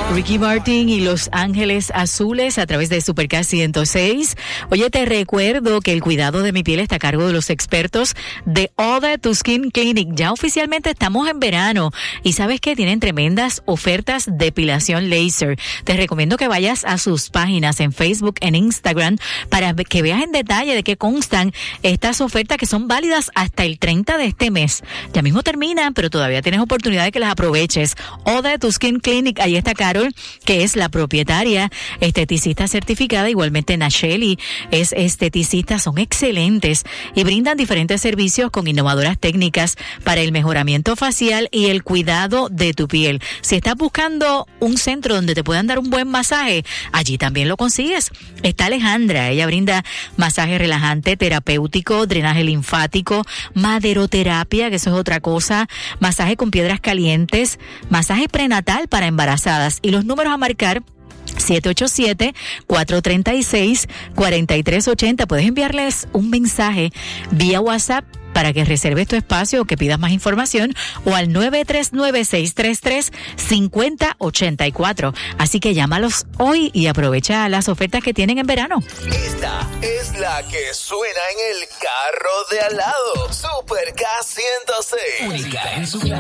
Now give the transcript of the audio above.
Ricky Martin y Los Ángeles Azules a través de Super K 106. Oye, te recuerdo que el cuidado de mi piel está a cargo de los expertos de All That to Skin Clinic. Ya oficialmente estamos en verano y sabes que tienen tremendas ofertas de depilación láser. Te recomiendo que vayas a sus páginas en Facebook, en Instagram, para que veas en detalle de qué constan estas ofertas que son válidas hasta el 30 de este mes. Ya mismo terminan, pero todavía tienes oportunidad de que las aproveches. All That to Skin Clinic, ahí está Carol, que es la propietaria, esteticista certificada, igualmente Nacheli es esteticista, son excelentes y brindan diferentes servicios con innovadoras técnicas para el mejoramiento facial y el cuidado de tu piel. Si estás buscando un centro donde te puedan dar un buen masaje, allí también lo consigues. Está Alejandra, ella brinda masaje relajante, terapéutico, drenaje linfático, maderoterapia, que eso es otra cosa, masaje con piedras calientes, masaje prenatal para embarazadas. Y los números a marcar: 787-436-4380. Puedes enviarles un mensaje vía WhatsApp para que reserves tu espacio o que pidas más información, o al 939-633-5084. Así que llámalos hoy y aprovecha las ofertas que tienen en verano. Esta es la que suena en el carro de al lado. Super K 106. Única en su